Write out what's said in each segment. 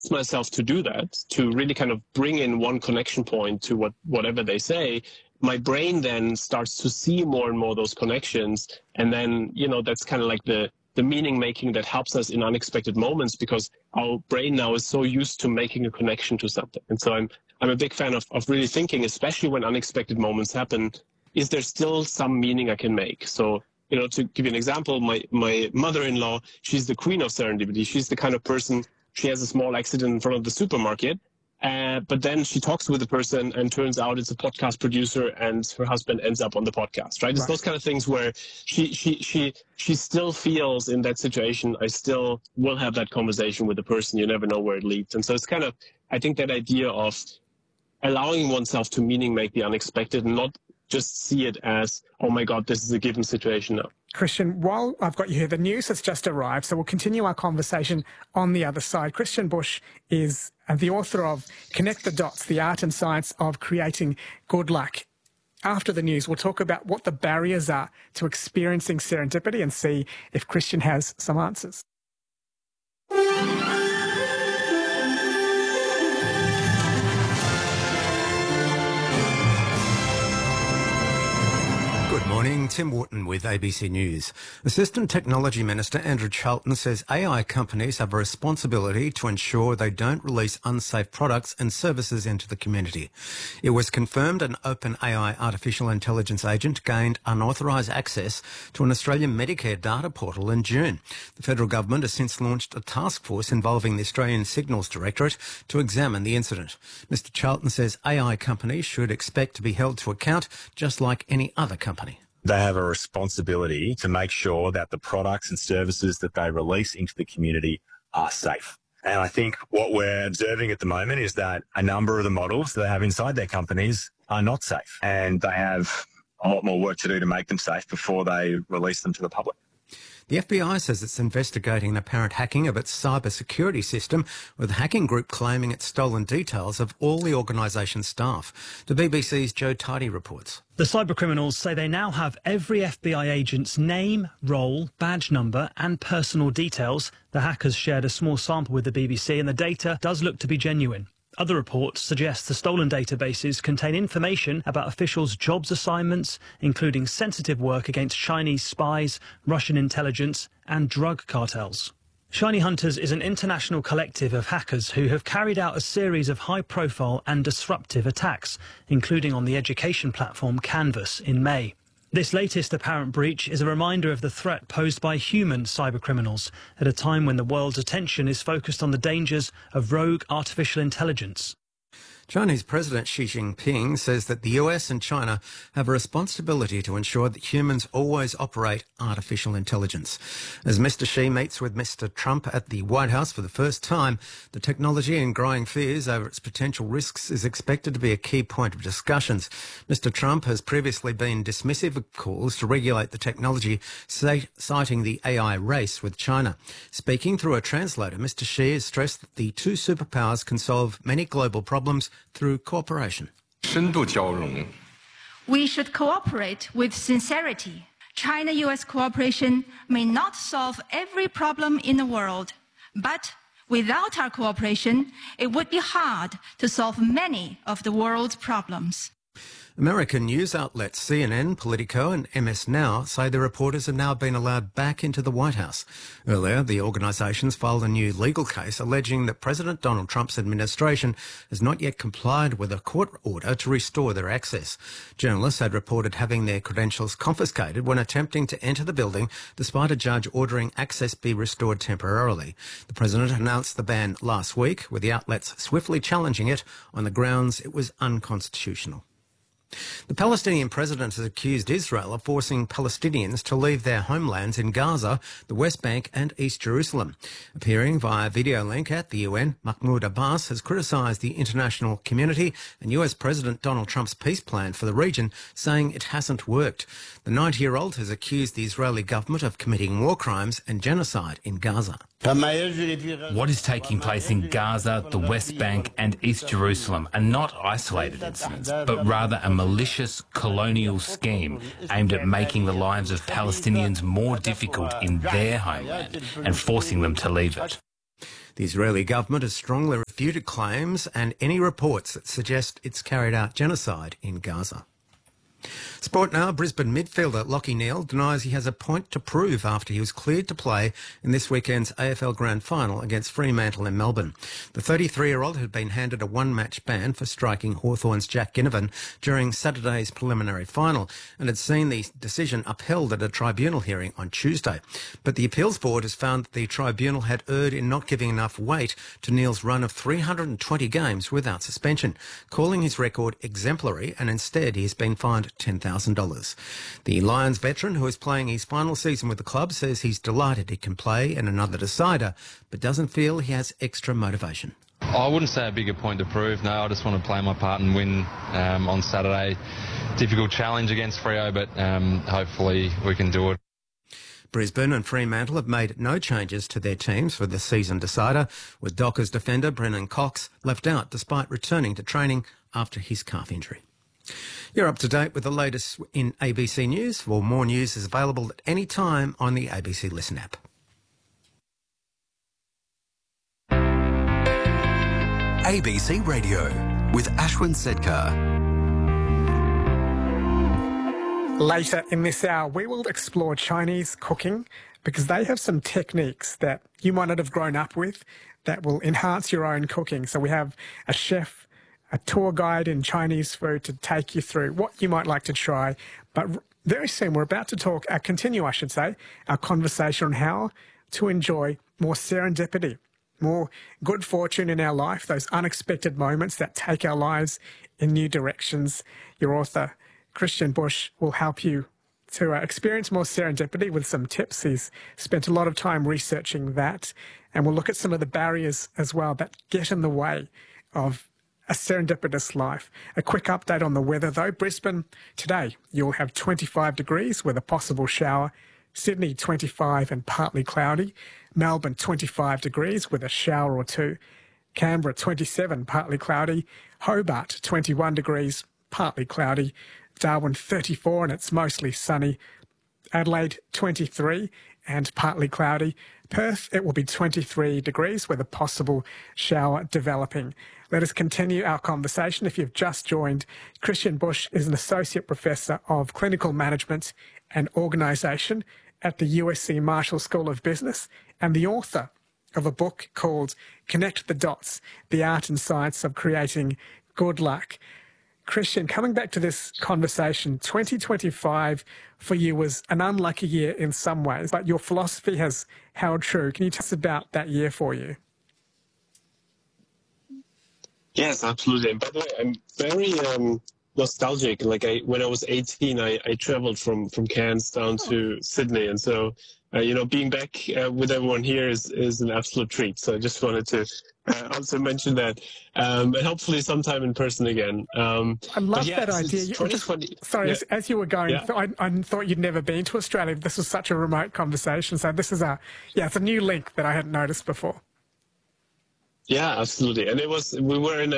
myself to do that, to really kind of bring in one connection point to whatever they say, my brain then starts to see more and more those connections. And then, that's kind of like the meaning making that helps us in unexpected moments, because our brain now is so used to making a connection to something. And so I'm a big fan of really thinking, especially when unexpected moments happen, is there still some meaning I can make? So, to give you an example, my mother-in-law, she's the queen of serendipity. She's the kind of person, she has a small accident in front of the supermarket, but then she talks with the person and turns out it's a podcast producer, and her husband ends up on the podcast, right? It's those kind of things where she still feels in that situation, I still will have that conversation with the person. You never know where it leads. And so it's kind of, I think that idea of allowing oneself to meaning make the unexpected and not just see it as, oh my God, this is a given situation now. Christian, while I've got you here, the news has just arrived, so we'll continue our conversation on the other side. Christian Busch is the author of Connect the Dots, The Art and Science of Creating Good Luck. After the news, we'll talk about what the barriers are to experiencing serendipity and see if Christian has some answers. Good morning, Tim Wharton with ABC News. Assistant Technology Minister Andrew Charlton says AI companies have a responsibility to ensure they don't release unsafe products and services into the community. It was confirmed an OpenAI artificial intelligence agent gained unauthorised access to an Australian Medicare data portal in June. The federal government has since launched a task force involving the Australian Signals Directorate to examine the incident. Mr Charlton says AI companies should expect to be held to account just like any other company. They have a responsibility to make sure that the products and services that they release into the community are safe. And I think what we're observing at the moment is that a number of the models that they have inside their companies are not safe, and they have a lot more work to do to make them safe before they release them to the public. The FBI says it's investigating an apparent hacking of its cybersecurity system, with the hacking group claiming it's stolen details of all the organisation's staff. The BBC's Joe Tidy reports. The cybercriminals say they now have every FBI agent's name, role, badge number and personal details. The hackers shared a small sample with the BBC and the data does look to be genuine. Other reports suggest the stolen databases contain information about officials' jobs assignments, including sensitive work against Chinese spies, Russian intelligence and drug cartels. Shiny Hunters is an international collective of hackers who have carried out a series of high-profile and disruptive attacks, including on the education platform Canvas in May. This latest apparent breach is a reminder of the threat posed by human cybercriminals at a time when the world's attention is focused on the dangers of rogue artificial intelligence. Chinese President Xi Jinping says that the US and China have a responsibility to ensure that humans always operate artificial intelligence. As Mr. Xi meets with Mr. Trump at the White House for the first time, the technology and growing fears over its potential risks is expected to be a key point of discussions. Mr. Trump has previously been dismissive of calls to regulate the technology, citing the AI race with China. Speaking through a translator, Mr. Xi has stressed that the two superpowers can solve many global problems through cooperation. We should cooperate with sincerity. China-US cooperation may not solve every problem in the world, but without our cooperation, it would be hard to solve many of the world's problems. American news outlets CNN, Politico and MS Now say the reporters have now been allowed back into the White House. Earlier, the organisations filed a new legal case alleging that President Donald Trump's administration has not yet complied with a court order to restore their access. Journalists had reported having their credentials confiscated when attempting to enter the building, despite a judge ordering access be restored temporarily. The president announced the ban last week, with the outlets swiftly challenging it on the grounds it was unconstitutional. The Palestinian president has accused Israel of forcing Palestinians to leave their homelands in Gaza, the West Bank and East Jerusalem. Appearing via video link at the UN, Mahmoud Abbas has criticised the international community and US President Donald Trump's peace plan for the region, saying it hasn't worked. The 90-year-old has accused the Israeli government of committing war crimes and genocide in Gaza. What is taking place in Gaza, the West Bank and East Jerusalem are not isolated incidents, but rather a malicious colonial scheme aimed at making the lives of Palestinians more difficult in their homeland and forcing them to leave it. The Israeli government has strongly refuted claims and any reports that suggest it's carried out genocide in Gaza. Sport now. Brisbane midfielder Lachie Neale denies he has a point to prove after he was cleared to play in this weekend's AFL Grand Final against Fremantle in Melbourne. The 33-year-old had been handed a one-match ban for striking Hawthorn's Jack Ginnivan during Saturday's preliminary final and had seen the decision upheld at a tribunal hearing on Tuesday. But the appeals board has found that the tribunal had erred in not giving enough weight to Neale's run of 320 games without suspension, calling his record exemplary, and instead he has been fined $10,000. The Lions veteran, who is playing his final season with the club, says he's delighted he can play in another decider, but doesn't feel he has extra motivation. I wouldn't say a bigger point to prove. No, I just want to play my part and win on Saturday. Difficult challenge against Freo, but hopefully we can do it. Brisbane and Fremantle have made no changes to their teams for the season decider, with Dockers defender Brennan Cox left out despite returning to training after his calf injury. You're up to date with the latest in ABC News. For more news is available at any time on the ABC Listen app. ABC Radio with Ashwin Sedkar. Later in this hour, we will explore Chinese cooking because they have some techniques that you might not have grown up with that will enhance your own cooking. So we have a chef, a tour guide in Chinese food to take you through what you might like to try. But very soon, we're about to continue our conversation on how to enjoy more serendipity, more good fortune in our life, those unexpected moments that take our lives in new directions. Your author, Christian Busch, will help you to experience more serendipity with some tips. He's spent a lot of time researching that, and we'll look at some of the barriers as well that get in the way of a serendipitous life. A quick update on the weather though. Brisbane, today you'll have 25 degrees with a possible shower. Sydney 25 and partly cloudy. Melbourne 25 degrees with a shower or two. Canberra 27, partly cloudy. Hobart 21 degrees, partly cloudy. Darwin 34 and it's mostly sunny. Adelaide 23 and partly cloudy. Perth, it will be 23 degrees with a possible shower developing. Let us continue our conversation. If you've just joined, Christian Busch is an Associate Professor of Clinical Management and Organisation at the USC Marshall School of Business and the author of a book called Connect the Dots, The Art and Science of Creating Good Luck. Christian, coming back to this conversation, 2025 for you was an unlucky year in some ways, but your philosophy has held true. Can you tell us about that year for you? Yes, absolutely. And by the way, I'm very nostalgic. Like when I was 18, I traveled from Cairns down to Sydney. And so, being back with everyone here is an absolute treat. So I just wanted to also mention that. And hopefully sometime in person again. I love that idea. As you were going, I thought you'd never been to Australia. This was such a remote conversation. So this is it's a new link that I hadn't noticed before. Yeah, absolutely. And we were in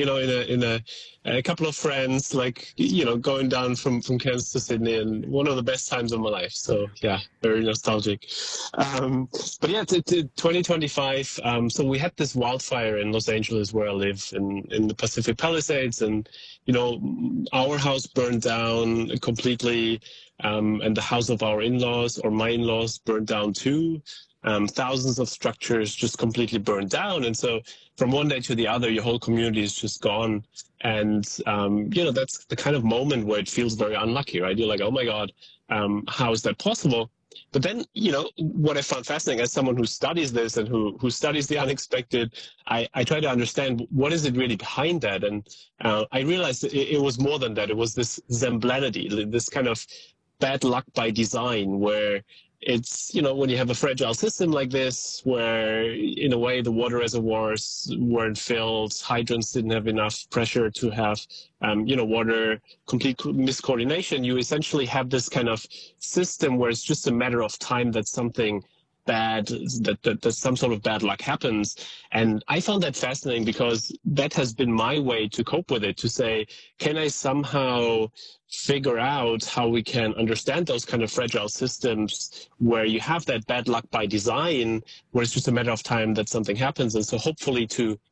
a couple of friends, going down from Cairns to Sydney, and one of the best times of my life. So yeah, very nostalgic. But yeah, to 2025. So we had this wildfire in Los Angeles where I live in the Pacific Palisades, and, our house burned down completely. And the house of our in-laws or my in-laws burned down too. Thousands of structures just completely burned down. And so from one day to the other, your whole community is just gone. And, that's the kind of moment where it feels very unlucky, right? You're like, oh my God, how is that possible? But then, what I found fascinating as someone who studies this and who studies the unexpected, I try to understand what is it really behind that. And I realized it was more than that. It was this zemblanity, this kind of bad luck by design where it's, when you have a fragile system like this, where in a way the water reservoirs weren't filled, hydrants didn't have enough pressure to have, water, complete miscoordination, you essentially have this kind of system where it's just a matter of time that something that some sort of bad luck happens. And I found that fascinating because that has been my way to cope with it, to say, can I somehow figure out how we can understand those kind of fragile systems where you have that bad luck by design, where it's just a matter of time that something happens. And so hopefully to